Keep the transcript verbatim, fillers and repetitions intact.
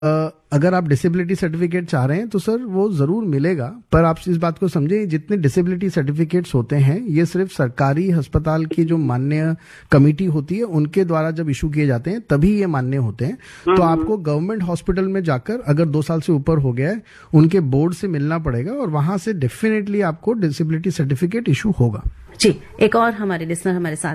अगर आप disability certificate चाह रहे हैं तो सर वो जरूर मिलेगा, पर आप इस बात को समझें जितने डिसेबिलिटी सर्टिफिकेट्स होते हैं ये सिर्फ सरकारी अस्पताल की जो मान्य कमेटी होती है उनके द्वारा जब इशू किए जाते हैं तभी ये मान्य होते हैं। तो आपको गवर्नमेंट हॉस्पिटल में जाकर अगर दो साल से ऊपर हो गया है उनके बोर्ड से मिलना पड़ेगा और वहां से डेफिनेटली आपको डिसेबिलिटी सर्टिफिकेट इशू होगा। जी, एक और हमारे लिसनर हमारे साथ